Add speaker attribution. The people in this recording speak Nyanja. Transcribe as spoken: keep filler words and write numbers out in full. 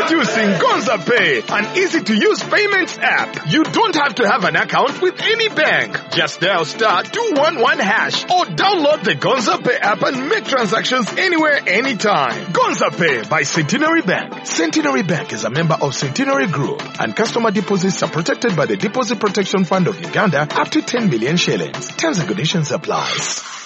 Speaker 1: Introducing Gonza Pay, an easy-to-use payments app. You don't have to have an account with any bank. Just dial star two one one hash or download the Gonza Pay app and make transactions anywhere, anytime. Gonza Pay by Centenary Bank. Centenary Bank is a member of Centenary Group, and customer deposits are protected by the Deposit Protection Fund of Uganda up to ten million shillings. Terms and conditions apply.